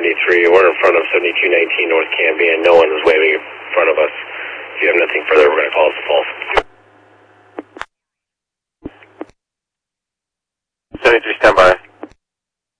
73. We're in front of 7219 North Cambian. No one is waving in front of us. If you have nothing further, we're going to call us false. 73, stand by.